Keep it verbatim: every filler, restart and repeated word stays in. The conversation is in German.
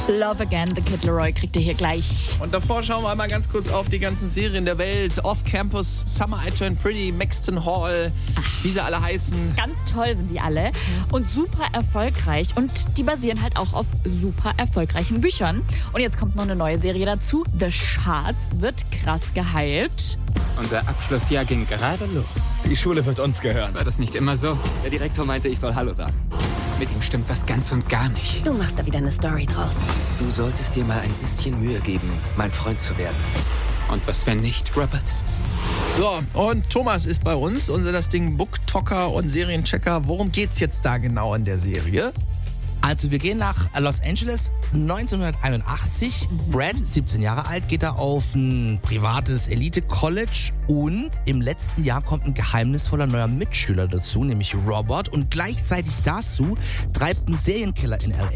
Love Again, The Kid Laroi kriegt ihr hier gleich. Und davor schauen wir einmal ganz kurz auf die ganzen Serien der Welt. Off-Campus, Summer I Turned Pretty, Maxton Hall, wie sie alle heißen. Ganz toll sind die alle und super erfolgreich. Und die basieren halt auch auf super erfolgreichen Büchern. Und jetzt kommt noch eine neue Serie dazu. The Shards wird krass gehypt. Unser Abschlussjahr ging gerade los. Die Schule wird uns gehören. War das nicht immer so? Der Direktor meinte, ich soll Hallo sagen. Mit ihm stimmt was ganz und gar nicht. Du machst da wieder eine Story draus. Du solltest dir mal ein bisschen Mühe geben, mein Freund zu werden. Und was, wenn nicht, Robert? So, und Thomas ist bei uns, unser das Ding Booktalker und Serienchecker. Worum geht's jetzt da genau in der Serie? Also wir gehen nach Los Angeles neunzehnhunderteinundachtzig. Brad, siebzehn Jahre alt, geht da auf ein privates Elite-College und im letzten Jahr kommt ein geheimnisvoller neuer Mitschüler dazu, nämlich Robert. Und gleichzeitig dazu treibt ein Serienkiller in L